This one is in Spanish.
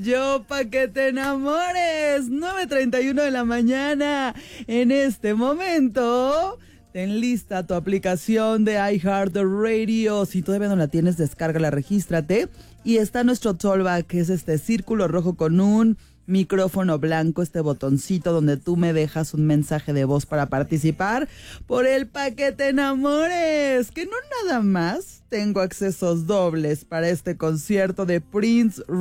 Yo pa' que te enamores, 9:31 de la mañana. En este momento, ten lista tu aplicación de iHeartRadio. Si todavía no la tienes, descárgala, regístrate. Y está nuestro tollback, que es este círculo rojo con un micrófono blanco, este botoncito donde tú me dejas un mensaje de voz para participar por el pa' que te enamores. Que no nada más tengo accesos dobles para este concierto de Prince